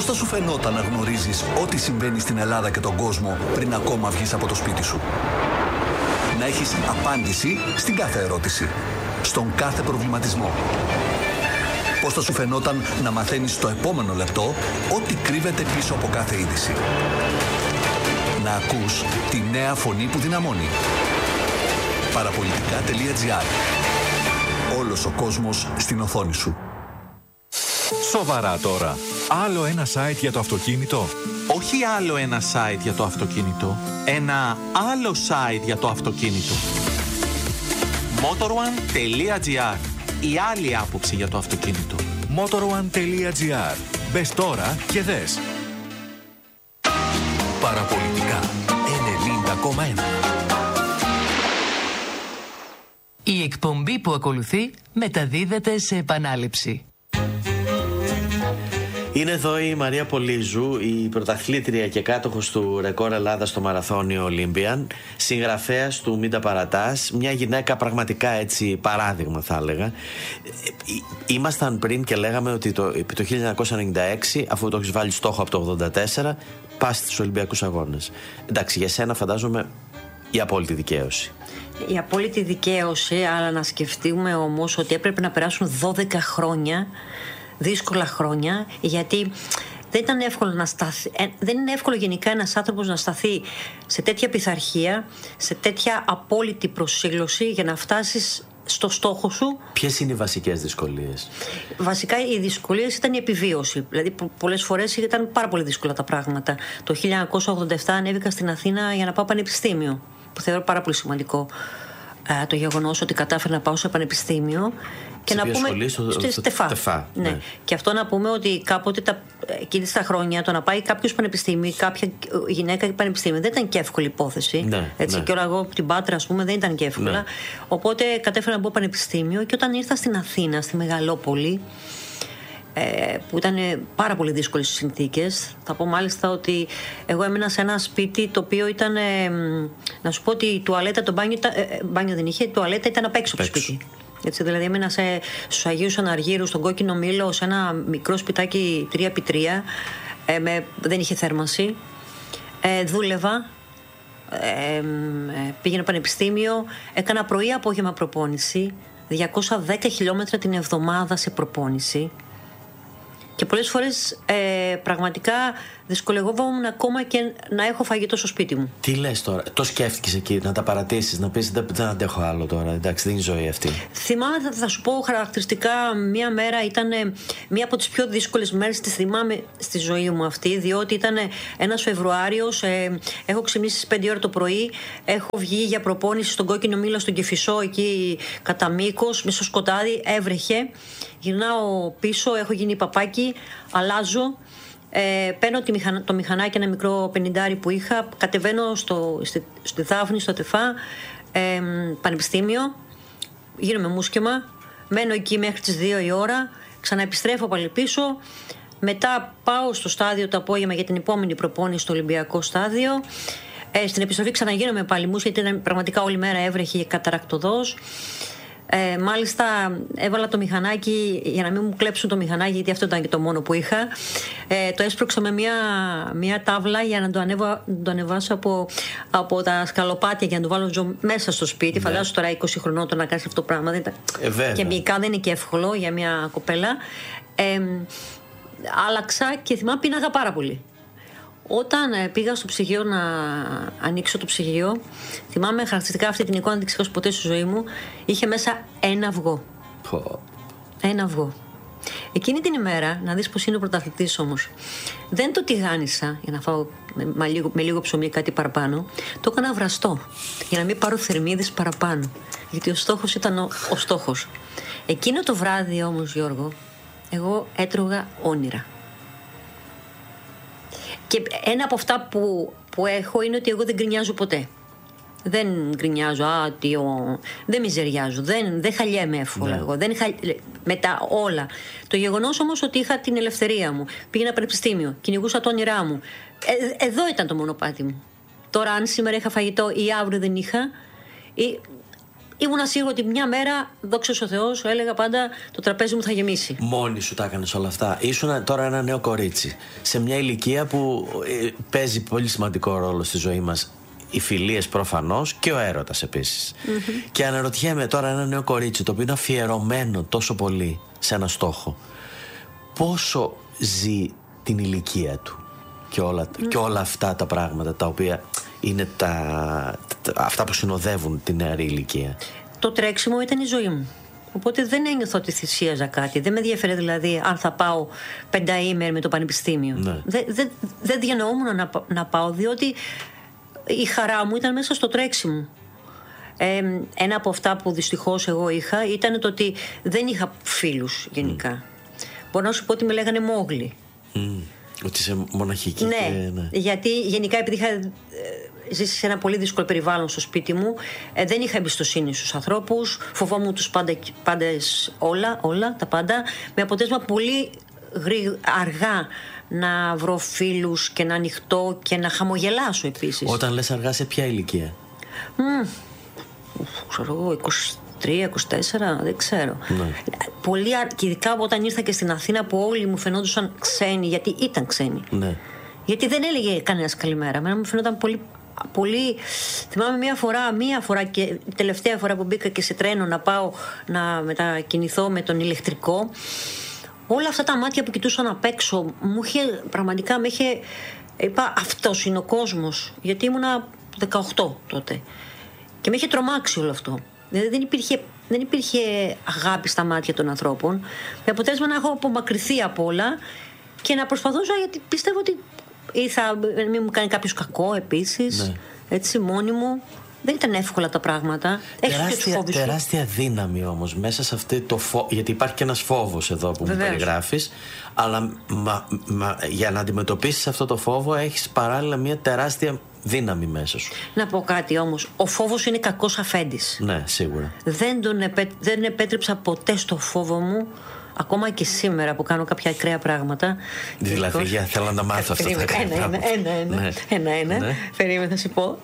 Πώς θα σου φαινόταν να γνωρίζεις ό,τι συμβαίνει στην Ελλάδα και τον κόσμο πριν ακόμα βγεις από το σπίτι σου? Να έχεις απάντηση στην κάθε ερώτηση, στον κάθε προβληματισμό. Πώς θα σου φαινόταν να μαθαίνεις το επόμενο λεπτό ό,τι κρύβεται πίσω από κάθε είδηση? Να ακούς τη νέα φωνή που δυναμώνει. Παραπολιτικά.gr. Όλος ο κόσμος στην οθόνη σου. Σοβαρά τώρα. Άλλο ένα site για το αυτοκίνητο? Όχι άλλο ένα site για το αυτοκίνητο. Ένα άλλο site για το αυτοκίνητο. Motor1.gr. Η άλλη άποψη για το αυτοκίνητο. Motor1.gr. Μπες τώρα και δες. Παραπολιτικά 90,1. Η εκπομπή που ακολουθεί μεταδίδεται σε επανάληψη. Είναι εδώ η Μαρία Πολύζου, η πρωταθλήτρια και κάτοχος του ρεκόρ Ελλάδα στο μαραθώνιο Olympian, συγγραφέας του Μην τα παρατάς, μια γυναίκα πραγματικά έτσι παράδειγμα θα έλεγα. Ήμασταν πριν και λέγαμε ότι το 1996, αφού το έχεις βάλει στόχο από το 1984, πας στους Ολυμπιακούς Αγώνες. Εντάξει, για σένα φαντάζομαι η απόλυτη δικαίωση. Η απόλυτη δικαίωση, αλλά να σκεφτούμε όμως ότι έπρεπε να περάσουν 12 χρόνια, δύσκολα χρόνια, γιατί δεν ήταν εύκολο να σταθεί, δεν είναι εύκολο γενικά ένας άνθρωπος να σταθεί σε τέτοια πειθαρχία, σε τέτοια απόλυτη προσήλωση για να φτάσεις στο στόχο σου. Ποιες είναι οι βασικές δυσκολίες? Βασικά οι δυσκολίες ήταν η επιβίωση. Δηλαδή πολλές φορές ήταν πάρα πολύ δύσκολα τα πράγματα. Το 1987 ανέβηκα στην Αθήνα για να πάω πανεπιστήμιο, που θεωρώ πάρα πολύ σημαντικό το γεγονός ότι κατάφερα να πάω σε πανεπιστήμιο. Και να πούμε στο ΤΕΦΑ. Ναι. Και αυτό να πούμε ότι κάποτε εκείνη τα χρόνια το να πάει κάποιος πανεπιστήμιο, κάποια γυναίκα πανεπιστήμιο, δεν ήταν και εύκολη υπόθεση. Έτσι, και όλα εγώ από την Πάτρα, ας πούμε, δεν ήταν και εύκολα. Ναι. Οπότε κατέφερα να μπω πανεπιστήμιο και όταν ήρθα στην Αθήνα, στη μεγαλόπολη, που ήταν πάρα πολύ δύσκολες συνθήκες. Θα πω μάλιστα ότι εγώ έμενα σε ένα σπίτι το οποίο ήταν, να σου πω ότι η τουαλέτα, το μπάνιο δεν είχε, η τουαλέτα ήταν απ' έξω από το σπίτι. Έτσι, δηλαδή έμενα στους Αγίους Αναργύρους, στον Κόκκινο Μήλο, σε ένα μικρό σπιτάκι 3x3, δεν είχε θέρμανση. Δούλευα, πήγαινα πανεπιστήμιο, έκανα πρωί-απόγευμα προπόνηση, 210 χιλιόμετρα την εβδομάδα σε προπόνηση. Και πολλές φορές πραγματικά δυσκολευόμουν ακόμα και να έχω φαγητό στο σπίτι μου. Τι λες τώρα, το σκέφτηκες εκεί να τα παρατήσεις, να πεις δεν αντέχω άλλο τώρα, εντάξει, δεν είναι η ζωή αυτή? Θυμάμαι, θα σου πω χαρακτηριστικά, μία μέρα ήταν μία από τις πιο δύσκολες μέρες, τις θυμάμαι στη ζωή μου αυτή, διότι ήταν ένας Φεβρουάριος, έχω ξυπνήσει στις 5 ώρα το πρωί, έχω βγει για προπόνηση στον Κόκκινο Μήλο, στον Κηφισό, εκεί κατά μήκος, μέσα στο σκοτάδι, έβρεχε. Γυρνάω πίσω, έχω γίνει παπάκι, αλλάζω, παίρνω το μηχανάκι, ένα μικρό 50 που είχα, κατεβαίνω στη Δάφνη, στο ΤΕΦΑ, πανεπιστήμιο, γίνομαι μουσκεμα, μένω εκεί μέχρι τις 2 η ώρα, ξαναεπιστρέφω πάλι πίσω, μετά πάω στο στάδιο το απόγευμα για την επόμενη προπόνηση στο Ολυμπιακό στάδιο. Στην επιστροφή ξαναγίνομαι πάλι μουσκεμα, γιατί ήταν πραγματικά όλη μέρα έβρεχε καταρακτοδός. Μάλιστα έβαλα το μηχανάκι για να μην μου κλέψουν το μηχανάκι, γιατί αυτό ήταν και το μόνο που είχα. Το έσπρωξα με μια τάβλα για να το ανεβάσω από τα σκαλοπάτια για να το βάλω μέσα στο σπίτι. Ναι. Φαντάζομαι τώρα 20 χρονών το να κάνεις αυτό το πράγμα. Και μυϊκά δεν είναι και εύκολο για μια κοπέλα. Άλλαξα και θυμάμαι πίναγα πάρα πολύ. Όταν πήγα στο ψυγείο να ανοίξω το ψυγείο, θυμάμαι χαρακτηριστικά αυτή την εικόνα, δεν την ξεχάσω ποτέ στη ζωή μου, είχε μέσα ένα αυγό. Ένα αυγό. Εκείνη την ημέρα, να δεις πως είναι ο πρωταθλητής όμως, δεν το τηγάνισα για να φάω με λίγο ψωμί κάτι παραπάνω, το έκανα βραστό για να μην πάρω θερμίδες παραπάνω, γιατί ο στόχος ήταν ο στόχος. Εκείνο το βράδυ όμως, Γιώργο, εγώ έτρωγα όνειρα. Και ένα από αυτά που έχω είναι ότι εγώ δεν γκρινιάζω ποτέ. Δεν γκρινιάζω, δεν μιζεριάζω, δεν χαλιέμαι εύκολα. Εγώ, με τα όλα. Το γεγονός όμως ότι είχα την ελευθερία μου, πήγαινα πανεπιστήμιο, κυνηγούσα το όνειρά μου. Εδώ ήταν το μονοπάτι μου. Τώρα, αν σήμερα είχα φαγητό ή αύριο δεν είχα, ήμουνα σίγουρη ότι μια μέρα, δόξα ο Θεός, έλεγα πάντα το τραπέζι μου θα γεμίσει. Μόνη σου τα έκανες όλα αυτά. Ήσουν τώρα ένα νέο κορίτσι. Σε μια ηλικία που παίζει πολύ σημαντικό ρόλο στη ζωή μας. Οι φιλίες προφανώς και ο έρωτας επίσης. Και αναρωτιέμαι τώρα, ένα νέο κορίτσι το οποίο είναι αφιερωμένο τόσο πολύ σε ένα στόχο, πόσο ζει την ηλικία του και όλα αυτά τα πράγματα τα οποία είναι αυτά που συνοδεύουν την νεαρή ηλικία. Το τρέξιμο ήταν η ζωή μου. Οπότε δεν ένιωθα ότι θυσίαζα κάτι. Δεν με ενδιαφέρε δηλαδή αν θα πάω 5ήμερη με το πανεπιστήμιο. Ναι. Δεν διανοούμουν να πάω, διότι η χαρά μου ήταν μέσα στο τρέξιμο. Ένα από αυτά που δυστυχώς εγώ είχα ήταν το ότι δεν είχα φίλους γενικά. Μπορώ να σου πω ότι με λέγανε Μόγλη. Ότι είσαι μοναχική. Ναι, γιατί γενικά επειδή είχα ζήσει σε ένα πολύ δύσκολο περιβάλλον στο σπίτι μου, δεν είχα εμπιστοσύνη στους ανθρώπους, φοβόμουν τους πάντες όλα τα πάντα, με αποτέλεσμα πολύ αργά να βρω φίλους και να ανοιχτώ και να χαμογελάσω επίσης. Όταν λες αργά, σε ποια ηλικία? Ξέρω εγώ, 23, 24, δεν ξέρω. Ναι. Πολύ και ειδικά όταν ήρθα και στην Αθήνα που όλοι μου φαινόντουσαν ξένοι, γιατί ήταν ξένοι. Ναι. Γιατί δεν έλεγε κανένας καλημέρα. Εμένα μου φαινόταν πολύ. Θυμάμαι μία φορά και τελευταία φορά που μπήκα και σε τρένο να πάω να μετακινηθώ με τον ηλεκτρικό. Όλα αυτά τα μάτια που κοιτούσαν απ' έξω πραγματικά είπα, αυτός είναι ο κόσμος. Γιατί ήμουνα 18 τότε. Και με είχε τρομάξει όλο αυτό. Δηλαδή δεν υπήρχε αγάπη στα μάτια των ανθρώπων. Με αποτέλεσμα να έχω απομακρυνθεί από όλα και να προσπαθούσα, γιατί πιστεύω ότι μην μου κάνει κάποιος κακό επίσης. Ναι. Έτσι, μόνη μου. Δεν ήταν εύκολα τα πράγματα. Τεράστια δύναμη όμως μέσα σε αυτή το φόβο. Γιατί υπάρχει και ένας φόβος εδώ που μου περιγράφεις. Αλλά για να αντιμετωπίσεις αυτό το φόβο έχεις παράλληλα μια τεράστια δύναμη μέσα σου. Να πω κάτι όμως. Ο φόβος είναι κακός αφέντης. Ναι, σίγουρα. Δεν επέτρεψα ποτέ στο φόβο μου, ακόμα και σήμερα που κάνω κάποια ακραία πράγματα. Δηλαδή, θέλω να τα μάθω αυτά τα ακραία πράγματα. Ένα. Περίμενε, θα σου πω.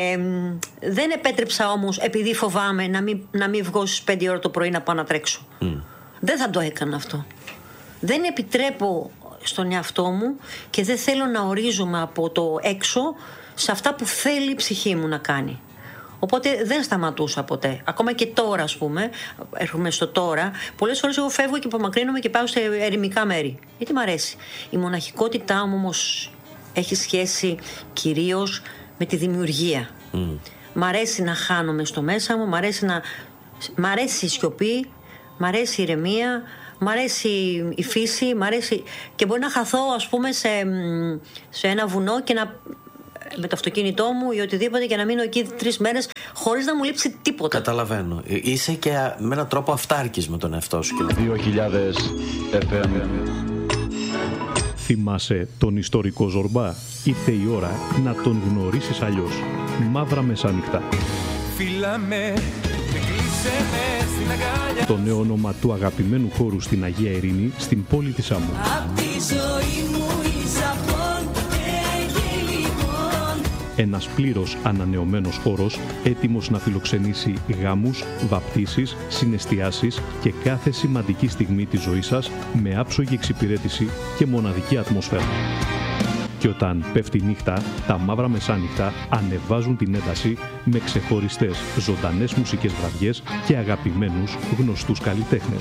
Δεν επέτρεψα όμως, επειδή φοβάμαι, να μην βγω στις 5 ώρα το πρωί να πάω να τρέξω. Δεν θα το έκανα αυτό. Δεν επιτρέπω στον εαυτό μου και δεν θέλω να ορίζομαι από το έξω σε αυτά που θέλει η ψυχή μου να κάνει. Οπότε δεν σταματούσα ποτέ. Ακόμα και τώρα, ας πούμε, έρχομαι στο τώρα, πολλές φορές εγώ φεύγω και απομακρύνομαι και πάω σε ερημικά μέρη. Γιατί μ' αρέσει. Η μοναχικότητά μου όμως έχει σχέση κυρίως με τη δημιουργία. Μ' αρέσει να χάνομαι στο μέσα μου, μ' αρέσει η σιωπή, μ' αρέσει η ηρεμία, μ' αρέσει η φύση, και μπορεί να χαθώ, ας πούμε, σε ένα βουνό και με το αυτοκίνητό μου ή οτιδήποτε και να μείνω εκεί 3 μέρες χωρίς να μου λείψει τίποτα. Καταλαβαίνω. Είσαι και με έναν τρόπο αυτάρκης με τον εαυτό σου. 2000 FM. Θυμάσαι τον ιστορικό Ζορμπά? Ήρθε η ώρα να τον γνωρίσεις αλλιώς. Μαύρα Μεσάνυχτα. Το νέο όνομα του αγαπημένου χώρου στην Αγία Ειρήνη, στην πόλη της Σάμου. Ένας πλήρως ανανεωμένος χώρος, έτοιμος να φιλοξενήσει γάμους, βαπτίσεις, συναισθιάσεις και κάθε σημαντική στιγμή της ζωής σας με άψογη εξυπηρέτηση και μοναδική ατμόσφαιρα. Και όταν πέφτει νύχτα, τα Μαύρα Μεσάνυχτα ανεβάζουν την ένταση με ξεχωριστές ζωντανές μουσικές βραδιές και αγαπημένους γνωστούς καλλιτέχνες.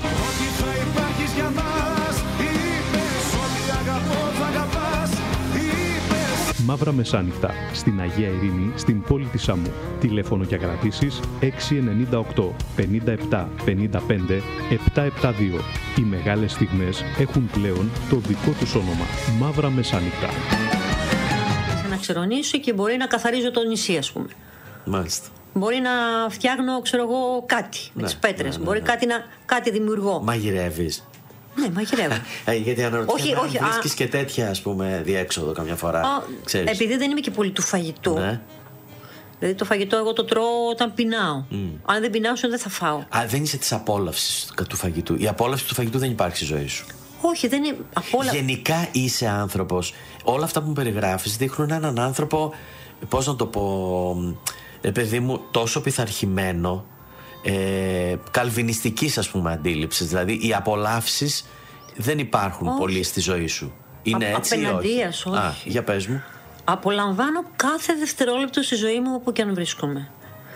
Μαύρα Μεσάνυχτα, στην Αγία Ειρήνη, στην πόλη της Σάμου. Τηλέφωνο για κρατήσεις 698 57 55 772. Οι μεγάλες στιγμές έχουν πλέον το δικό τους όνομα. Μαύρα Μεσάνυχτα. Να ξερονίσω και μπορεί να καθαρίζω το νησί, ας πούμε. Μάλιστα. Μπορεί να φτιάχνω, κάτι με τις πέτρες. Μπορεί κάτι δημιουργώ. Μαγειρεύεις? Ναι, μαγειρεύω. Γιατί αναρωτιέμαι αν βρίσκεις και τέτοια, ας πούμε, διέξοδο καμιά φορά. Επειδή δεν είμαι και πολύ του φαγητού. Ναι. Δηλαδή το φαγητό εγώ το τρώω όταν πεινάω. Αν δεν πεινάω, δεν θα φάω. Δεν είσαι της απόλαυσης του φαγητού. Η απόλαυση του φαγητού δεν υπάρχει στη ζωή σου. Όχι, δεν είναι Γενικά είσαι άνθρωπος. Όλα αυτά που μου περιγράφεις δείχνουν έναν άνθρωπο, πώς να το πω, παιδί μου, τόσο πειθαρχημένο, καλβινιστικής, ας πούμε, αντίληψης. Δηλαδή οι απολαύσεις δεν υπάρχουν πολύ στη ζωή σου. Είναι έτσι ή όχι? Όχι. Για πες μου. Απολαμβάνω κάθε δευτερόλεπτο στη ζωή μου όπου και αν βρίσκομαι.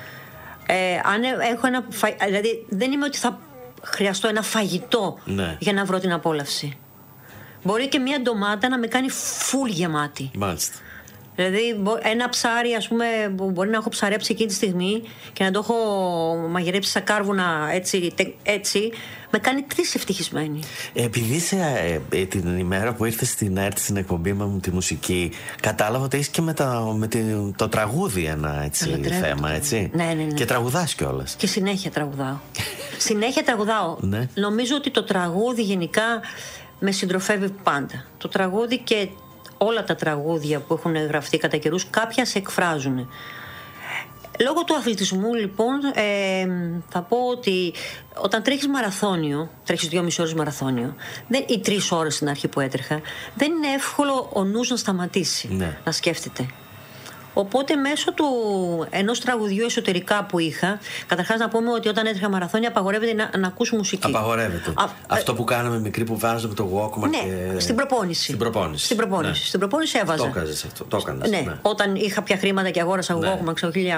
Αν έχω δηλαδή δεν είμαι ότι θα χρειαστώ ένα φαγητό για να βρω την απόλαυση. Μπορεί και μια ντομάτα να με κάνει φουλ γεμάτη. Μάλιστα. Δηλαδή ένα ψάρι, ας πούμε, μπορεί να έχω ψαρέψει εκείνη τη στιγμή και να το έχω μαγειρέψει στα κάρβουνα έτσι, με κάνει τρεις ευτυχισμένη. Επειδή την ημέρα που ήρθες στην ΕΡΤ στην εκπομπή μου τη μουσική, κατάλαβα ότι έχεις και με το τραγούδι ένα έτσι θέμα, έτσι. Ναι. Και τραγουδάς κιόλας. Και συνέχεια τραγουδάω. Συνέχεια τραγουδάω. Ναι. Νομίζω ότι το τραγούδι γενικά με συντροφεύει πάντα. Το τραγούδι και όλα τα τραγούδια που έχουν γραφτεί κατά καιρούς, κάποια σε εκφράζουν. Λόγω του αθλητισμού, λοιπόν, θα πω ότι όταν τρέχεις μαραθώνιο, τρέχεις 2,5 ώρες μαραθώνιο, ή 3 ώρες στην αρχή που έτρεχα, δεν είναι εύκολο ο νους να σταματήσει, να σκέφτεται. Οπότε μέσω του ενός τραγουδιού εσωτερικά που είχα, καταρχάς να πούμε ότι όταν έτρεχα μαραθώνια απαγορεύεται να ακούς μουσική. Απαγορεύεται. Αυτό που κάναμε μικρή που βάζαμε το Walkman. Ναι, και... στην προπόνηση. Στην προπόνηση έβαζα. Το έκανες αυτό. Το έκανες, ναι. Όταν είχα πια χρήματα και αγόρασα Walkman το 1989,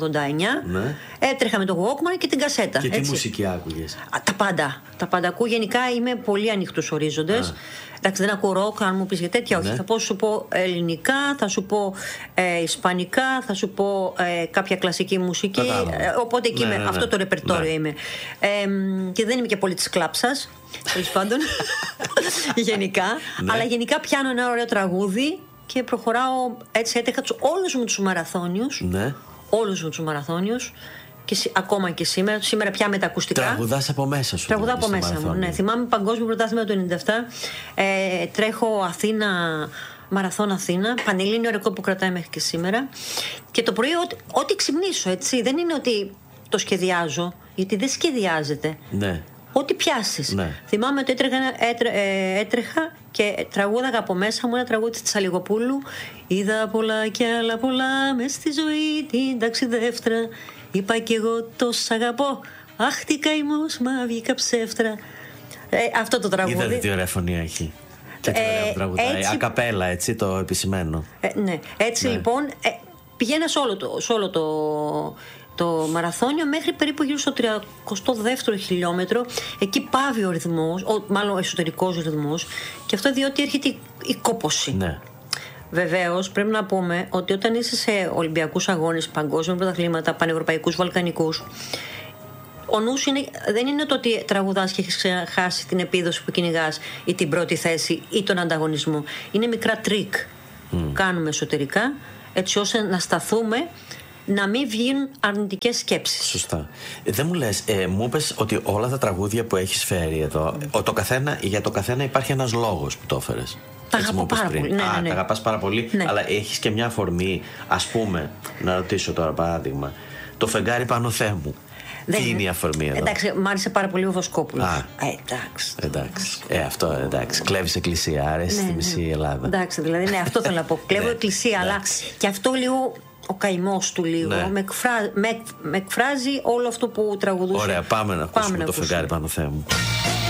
έτρεχα με το Walkman και την κασέτα. Και τι μουσική άκουγες? Τα πάντα ακούω. Γενικά είμαι πολύ ανοιχτούς ορίζοντες. Εντάξει, δεν ακούω ροκ, αν μου πεις για τέτοια, όχι. Θα σου πω ελληνικά, θα σου πω ισπανικά, θα σου πω κάποια κλασική μουσική. Οπότε εκεί είμαι, αυτό το ρεπερτόριο είμαι. Και δεν είμαι και πολύ της κλάψας, τέλος πάντων. Γενικά. Αλλά γενικά πιάνω ένα ωραίο τραγούδι και προχωράω. Έτσι έτρεχα όλους μου τους μαραθώνιους. Όλους μου τους μαραθώνιους. Και ακόμα και σήμερα. Σήμερα πια με τα ακουστικά. Τραγουδάς από μέσα σου. Τραγουδάω από μέσα μου. Ναι. Θυμάμαι παγκόσμιο πρωτάθλημα το 1997. Τρέχω Αθήνα, μαραθών Αθήνα. Πανελλήνιο ρεκόρ που κρατάει μέχρι και σήμερα. Και το πρωί, ό,τι ξυπνήσω, έτσι. Δεν είναι ότι το σχεδιάζω, γιατί δεν σχεδιάζεται. Ναι. Ό,τι πιάσεις. Ναι. Θυμάμαι ότι έτρεχα και τραγούδαγα από μέσα μου ένα τραγούδι της Αλιγοπούλου. Είδα πολλά και άλλα πολλά μες στη ζωή την ταξιδεύτρα. Είπα κι εγώ τόσα αγαπώ. Αχ, τι καημός, μα βγήκα ψεύτρα. Αυτό το τραγούδι. Είδατε τι ωραία φωνή έχει. Και τι ωραία τραγουδάει. Ακαπέλα, έτσι, το επισημαίνω. Ναι. Έτσι λοιπόν πηγαίνα σε όλο το μαραθώνιο μέχρι περίπου γύρω στο 32ο χιλιόμετρο. Εκεί πάβει ο ρυθμός, μάλλον ο εσωτερικός ρυθμός. Και αυτό διότι έρχεται η κόπωση. Ναι. Βεβαίως, πρέπει να πούμε ότι όταν είσαι σε Ολυμπιακούς αγώνες, παγκόσμια πρωταθλήματα, πανευρωπαϊκούς, βαλκανικούς, ο νους δεν είναι το ότι τραγουδάς και έχεις χάσει την επίδοση που κυνηγάς ή την πρώτη θέση ή τον ανταγωνισμό. Είναι μικρά τρίκ που κάνουμε εσωτερικά, έτσι ώστε να σταθούμε, να μην βγουν αρνητικές σκέψεις. Σωστά. Δεν μου λες, μου είπες ότι όλα τα τραγούδια που έχεις φέρει εδώ, για το καθένα υπάρχει ένας λόγος που το έφερες. Τα αγαπώ πάρα πολύ. Ναι. Τα αγαπάς πάρα πολύ, αλλά έχεις και μια αφορμή, ας πούμε, να ρωτήσω τώρα παράδειγμα, το φεγγάρι πάνω Θεέ μου. Τι είναι η αφορμή εδώ? Εντάξει, μ' άρεσε πάρα πολύ ο Βοσκόπουλος. Εντάξει. Αυτό εντάξει. Κλέβεις εκκλησία, αρέσει στη μισή Ελλάδα. Εντάξει, δηλαδή, ναι, αυτό θέλω να πω. Κλέβω εκκλησία, αλλά και αυτό λίγο. Ο καημός του λίγο με εκφράζει όλο αυτό που τραγουδούσε. Ωραία, πάμε να ακούσουμε το φεγγάρι πάνω Θεέ μου.